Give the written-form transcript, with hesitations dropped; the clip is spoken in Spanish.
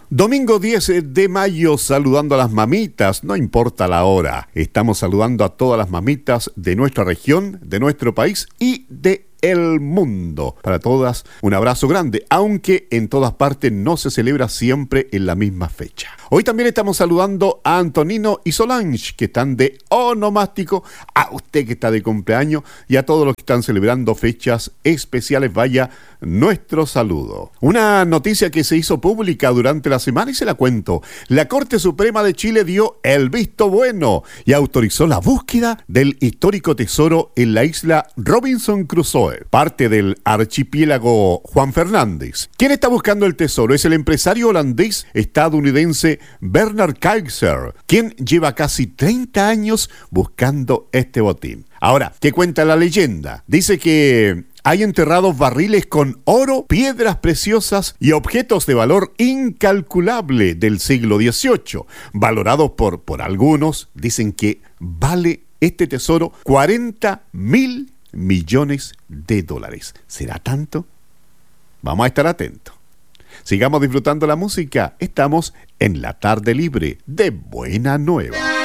Domingo 10 de mayo, saludando a las mamitas, no importa la hora. Estamos saludando a todas las mamitas de nuestra región, de nuestro país y de el mundo. Para todas, un abrazo grande, aunque en todas partes no se celebra siempre en la misma fecha. Hoy también estamos saludando a Antonino y Solange, que están de onomástico, a usted que está de cumpleaños y a todos los que están celebrando fechas especiales. Vaya nuestro saludo. Una noticia que se hizo pública durante la semana y se la cuento. La Corte Suprema de Chile dio el visto bueno y autorizó la búsqueda del histórico tesoro en la isla Robinson Crusoe, parte del archipiélago Juan Fernández. ¿Quién está buscando el tesoro? Es el empresario holandés estadounidense Bernard Kaiser, quien lleva casi 30 años buscando este botín. Ahora, ¿qué cuenta la leyenda? Dice que hay enterrados barriles con oro, piedras preciosas y objetos de valor incalculable del siglo XVIII, valorados por algunos. Dicen que vale este tesoro 40.000 millones de dólares. ¿Será tanto? Vamos a estar atentos. Sigamos disfrutando la música. Estamos en la tarde libre de Buena Nueva.